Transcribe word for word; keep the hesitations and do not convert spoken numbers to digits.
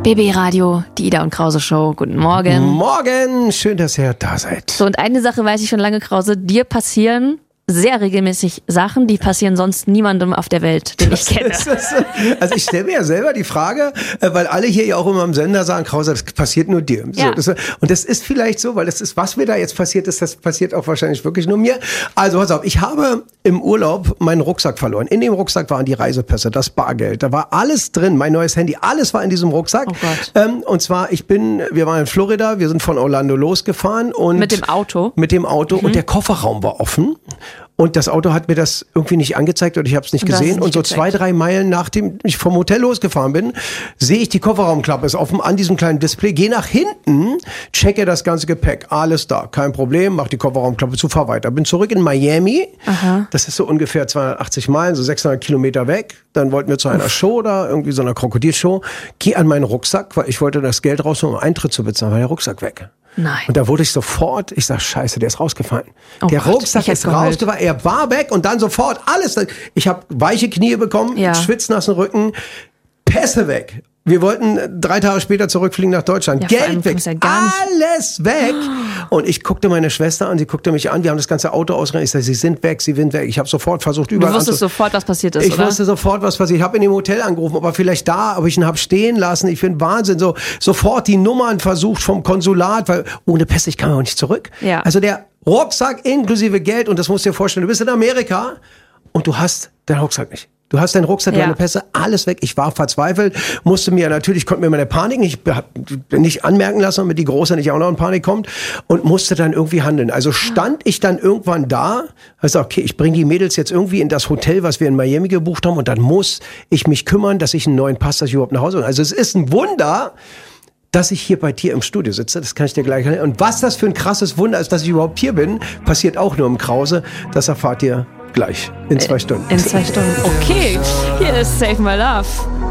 B B Radio, die Ida und Krause Show. Guten Morgen. Morgen, schön, dass ihr da seid. So, und eine Sache weiß ich schon lange, Krause, dir passieren sehr regelmäßig Sachen, die passieren sonst niemandem auf der Welt, den das ich kenne. Ist, das, also ich stelle mir ja selber die Frage, weil alle hier ja auch immer am Sender sagen, Krause, das passiert nur dir. So, ja. das, und das ist vielleicht so, weil das ist, was mir da jetzt passiert ist, das passiert auch wahrscheinlich wirklich nur mir. Also pass auf, ich habe im Urlaub meinen Rucksack verloren. In dem Rucksack waren die Reisepässe, das Bargeld, da war alles drin, mein neues Handy, alles war in diesem Rucksack. Oh Gott. Ähm, und zwar, ich bin, wir waren in Florida, wir sind von Orlando losgefahren und Mit dem Auto? Mit dem Auto mhm. und der Kofferraum war offen. Und das Auto hat mir das irgendwie nicht angezeigt oder ich habe es nicht gesehen. Nicht und so gezeigt. zwei, drei Meilen nachdem ich vom Hotel losgefahren bin, sehe ich die Kofferraumklappe ist offen an diesem kleinen Display. Gehe nach hinten, checke das ganze Gepäck. Alles da, kein Problem, mach die Kofferraumklappe zu, fahr weiter. Bin zurück in Miami. Aha. Das ist so ungefähr zweihundertachtzig Meilen, so sechshundert Kilometer weg. Dann wollten wir zu einer Uff. Show da, irgendwie so einer Krokodilshow. Geh an meinen Rucksack, weil ich wollte das Geld rausholen, um Eintritt zu bezahlen, war der Rucksack weg. Nein. Und da wurde ich sofort, ich sag, scheiße, der ist rausgefallen. Oh der Gott, Rucksack ist rausgefallen, er war weg und dann sofort alles. Ich habe weiche Knie bekommen, ja. schwitznassen Rücken, Pässe weg. Wir wollten drei Tage später zurückfliegen nach Deutschland. Ja, Geld weg, ja alles weg. Und ich guckte meine Schwester an, sie guckte mich an, wir haben das ganze Auto ausgerannt. Ich sage, sie sind weg, sie sind weg. Ich habe sofort versucht, überall Du wusstest sofort, was passiert ist, Ich oder? wusste sofort, was passiert. Ich habe in dem Hotel angerufen, ob er vielleicht da, ob ich ihn habe stehen lassen. Ich finde Wahnsinn. So sofort die Nummern versucht vom Konsulat, weil ohne Pässe, ich kann auch nicht zurück. Ja. Also der Rucksack inklusive Geld, und das musst du dir vorstellen, du bist in Amerika und du hast deinen Rucksack nicht. Du hast deinen Rucksack, ja. deine Pässe, alles weg. Ich war verzweifelt, musste mir natürlich, konnte mir meine Panik nicht, nicht anmerken lassen, damit die Große nicht auch noch in Panik kommt, und musste dann irgendwie handeln. Also stand ich dann irgendwann da, also okay, ich bringe die Mädels jetzt irgendwie in das Hotel, was wir in Miami gebucht haben, und dann muss ich mich kümmern, dass ich einen neuen Pass, dass ich überhaupt nach Hause komme. Also es ist ein Wunder, dass ich hier bei dir im Studio sitze, das kann ich dir gleich erklären. Und was das für ein krasses Wunder ist, dass ich überhaupt hier bin, passiert auch nur im Krause. Das erfahrt ihr gleich in zwei Stunden. In zwei Stunden. Okay, hier ist Save My Love.